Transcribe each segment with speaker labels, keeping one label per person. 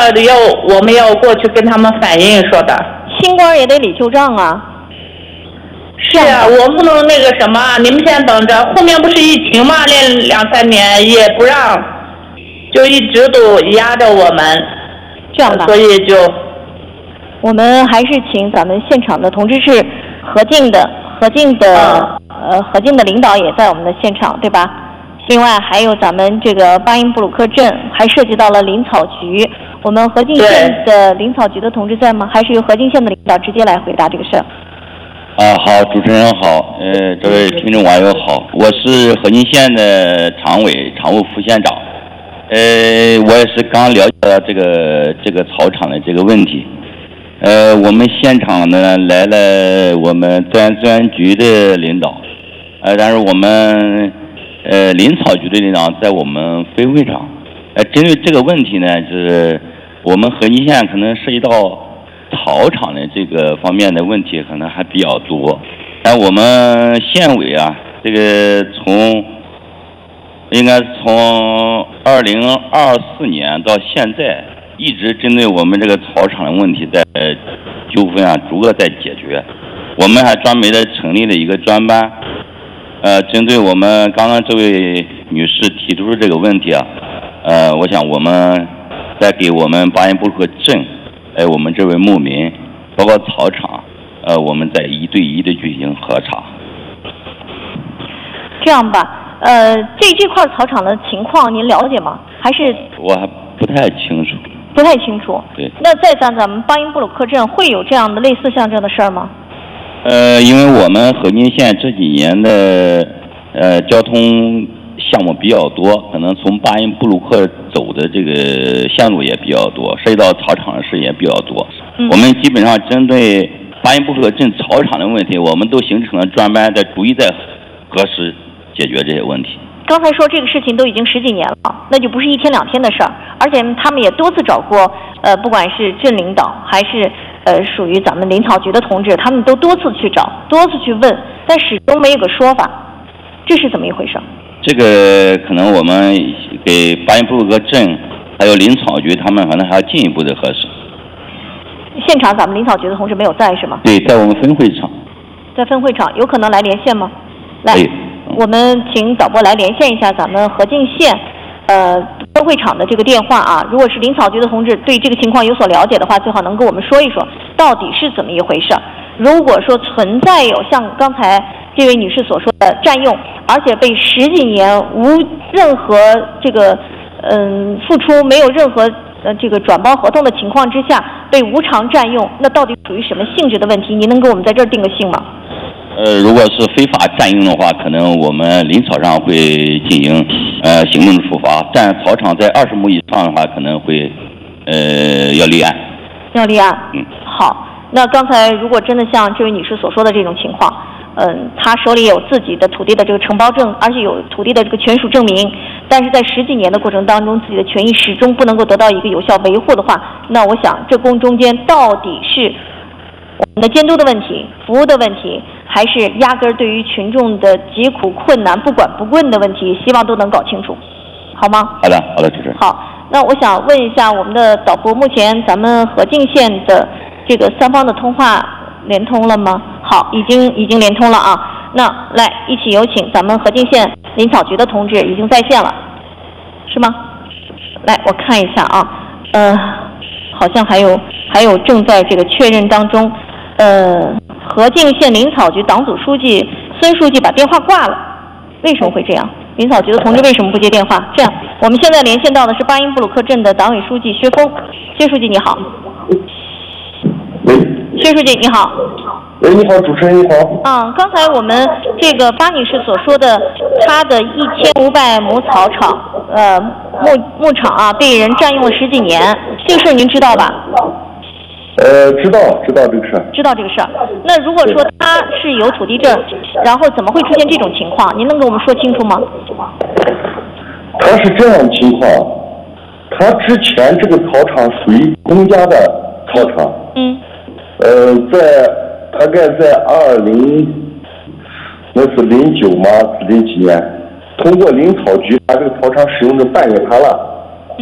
Speaker 1: 我们要过去跟他们反映说的。
Speaker 2: 新官也得理旧账啊。
Speaker 1: 是啊，我不能那个什么，你们先等着，后面不是疫情嘛，连2-3年也不让，就一直都压着我们。
Speaker 2: 这样吧，
Speaker 1: 所以就
Speaker 2: 我们还是请咱们现场的同志是何静的领导也在我们的现场，对吧？另外还有咱们这个巴音布鲁克镇，还涉及到了林草局。我们河静县的林草局的同志在吗？还是由河静县的领导直接来回答这个事儿？
Speaker 3: 好，主持人好，这位听众网友好，我是河静县的常务副县长，我也是刚了解到这个草场的这个问题，我们现场呢来了我们自然资源局的领导，但是我们林草局的领导在我们非会场，针对这个问题呢，就是我们河静县可能涉及到草场的这个方面的问题可能还比较多，但我们县委啊，这个应该从2024年到现在，一直针对我们这个草场的问题在纠纷啊，逐个在解决。我们还专门的成立了一个专班，针对我们刚刚这位女士提出的这个问题啊，我想我们在给我们巴音布鲁克镇，我们这位牧民，包括草场，我们在1对1的进行核查。
Speaker 2: 这样吧。这块草场的情况您了解吗？还是
Speaker 3: 我还不太清楚。
Speaker 2: 不太清楚。
Speaker 3: 对。
Speaker 2: 那在咱们巴音布鲁克镇会有这样的类似像这样的事儿吗？
Speaker 3: 因为我们河静县这几年的交通项目比较多，可能从巴音布鲁克走的这个线路也比较多，涉及到草场的事也比较多。我们基本上针对巴音布鲁克镇草场的问题，我们都形成了专班，逐一在核实解决这些问题。
Speaker 2: 刚才说这个事情都已经10几年了，那就不是1天2天的事儿，而且他们也多次找过，不管是镇领导还是属于咱们林草局的同志，他们都多次去找，多次去问，但始终没有个说法，这是怎么一回事？
Speaker 3: 这个可能我们给巴音布鲁克镇还有林草局，他们可能还要进一步的核实。
Speaker 2: 现场咱们林草局的同志没有在是吗？
Speaker 3: 对，在我们分会场。
Speaker 2: 在分会场，有可能来连线吗？来，我们请导播来连线一下咱们河静县分会场的这个电话啊。如果是林草局的同志对这个情况有所了解的话，最好能跟我们说一说到底是怎么一回事。如果说存在有像刚才这位女士所说的占用，而且被10几年无任何这个付出，没有任何这个转包合同的情况之下被无偿占用，那到底属于什么性质的问题？您能给我们在这儿定个性吗？
Speaker 3: 如果是非法占用的话，可能我们林草上会进行行政处罚；占草场在20亩以上的话，可能会要立案。
Speaker 2: 要立案。好。那刚才如果真的像这位女士所说的这种情况，她手里有自己的土地的这个承包证，而且有土地的这个权属证明，但是在10几年的过程当中，自己的权益始终不能够得到一个有效维护的话，那我想这中间到底是我们的监督的问题、服务的问题，还是压根儿对于群众的疾苦困难不管不问的问题，希望都能搞清楚，好吗？
Speaker 3: 好的，主持人。
Speaker 2: 好，那我想问一下我们的导播，目前咱们河静县的这个3方的通话连通了吗？好，已经连通了啊。那来一起有请咱们河静县林草局的同志已经在线了，是吗？来，我看一下啊，好像还有正在这个确认当中。河静县林草局党组书记孙书记把电话挂了，为什么会这样？林草局的同志为什么不接电话？这样，我们现在连线到的是巴音布鲁克镇的党委书记薛峰，薛书记你好。
Speaker 4: 喂，
Speaker 2: 薛书记你好。
Speaker 4: 喂，你好，主持人你好。
Speaker 2: 刚才我们这个巴女士所说的，她的1500亩草场，牧场啊，被人占用了10几年，这个事儿您知道吧？
Speaker 4: 知道这个事儿。知道这个事儿。
Speaker 2: 那如果说她是有土地证，然后怎么会出现这种情况？您能给我们说清楚吗？
Speaker 4: 他是这样的情况，他之前这个草场属于公家的草场。大概在那是09吗？0几年，通过林草局把这个草场使用的办给他了。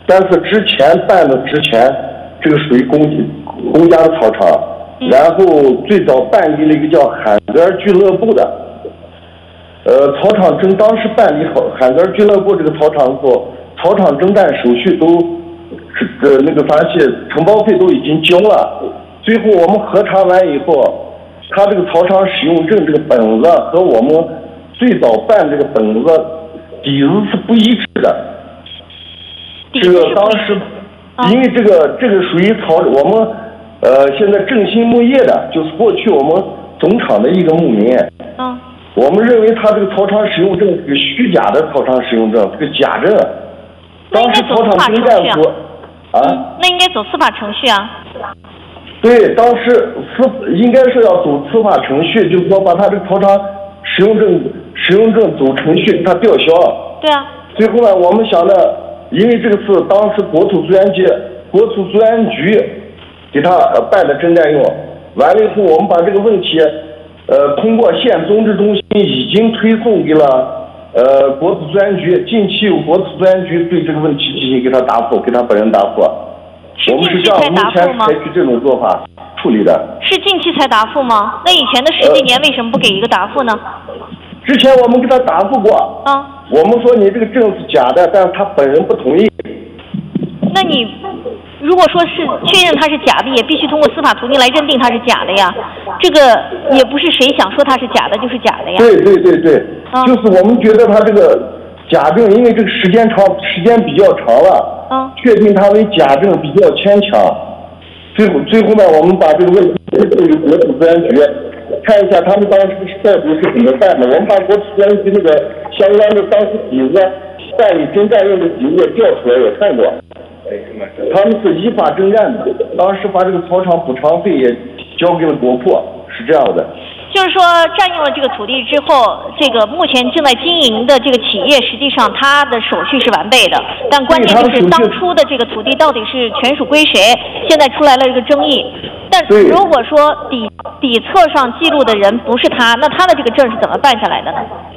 Speaker 4: 但是之前这个属于公家的操场，然后最早办理了一个叫海格尔俱乐部的，操场当时办理海格尔俱乐部这个操场的时候，操场征占手续都那个承包费都已经交了，最后我们核查完以后，他这个操场使用证这个本子和我们最早办这个本子底子是不一致的。这个当时因为这个属于我们现在振兴木业的，就是过去我们总厂的一个牧民。我们认为他这个操场使用证是个虚假的操场使用证，是个假证。当时操场征占所
Speaker 2: 那应该走司法程序啊。
Speaker 4: 对，当时应该是要走司法程序，就是说把他这个操场使用证走程序给他吊销。
Speaker 2: 对啊。
Speaker 4: 最后呢，我们想呢，因为这个是当时国土资源局给他办的征占用，完了以后我们把这个问题通过县综治中心已经推送给了国土资源局，近期由国土资源局对这个问题进行给他答复，给他本人答复。我们是这样，目前是采取这种做法处理的。
Speaker 2: 是近期才答复吗？那以前的10几年为什么不给一个答复呢？
Speaker 4: 之前我们给他答复过。我们说你这个证是假的，但是他本人不同意。
Speaker 2: 那你如果说是确认它是假的，也必须通过司法途径来认定它是假的呀。这个也不是谁想说它是假的就是假的呀。
Speaker 4: 对，就是我们觉得他这个假证，因为这个时间比较长了，确定它为假证比较牵强。最后呢，我们把这个问题送给国土资源局，看一下他们当时到底是怎么办的。我们把国土资源局那个相关的当时底子办理征占用的底子也调出来也看过，他们是依法征占的。当时把这个操场补偿费也交给了国库，是这样的。
Speaker 2: 就是说，占用了这个土地之后，这个目前正在经营的这个企业，实际上它的手续是完备的，但关键就是当初的这个土地到底是权属归谁，现在出来了这个争议。但如果说底册上记录的人不是他，那他的这个证是怎么办下来的呢？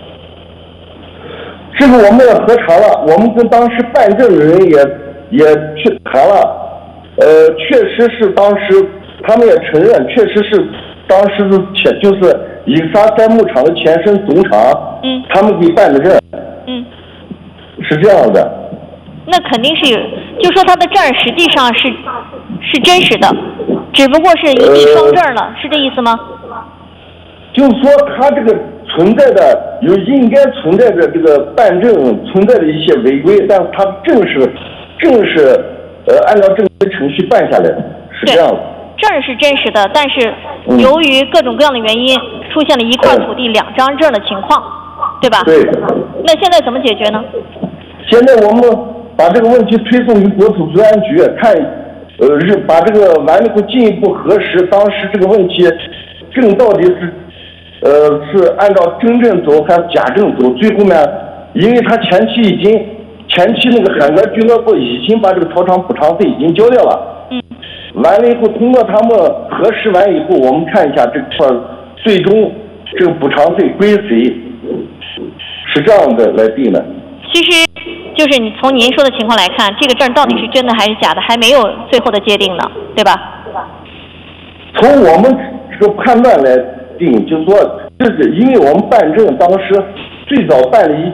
Speaker 4: 这个我们也核查了，我们跟当时办证的人也去谈了，确实是当时他们也承认，确实是当时是就是以沙山牧场的前身总厂，他们给办的证，是这样的。
Speaker 2: 那肯定是，就说他的证实际上是真实的，只不过是一地双证了，是这意思吗？
Speaker 4: 就是说他这个存在的应该存在着这个办证存在的一些违规，但是他正是按照正规程序办下来的，是这样的。
Speaker 2: 证是真实的，但是由于各种各样的原因，出现了一块土地2张证的情况，对吧？
Speaker 4: 对。
Speaker 2: 那现在怎么解决呢？
Speaker 4: 现在我们把这个问题推送给国土资源局看，把这个完了后进一步核实当时这个问题证到底是按照真正走还是假证走。最后呢，因为他前期那个海格俱乐部已经把这个操场补偿费已经交掉了。完了以后，通过他们核实完以后，我们看一下这块最终这个补偿费归谁，是这样的来定的。
Speaker 2: 其实就是从您说的情况来看，这个证到底是真的还是假的，还没有最后的界定呢，对吧？
Speaker 4: 从我们这个判断来定，就是说，这是因为我们办证当时最早办了一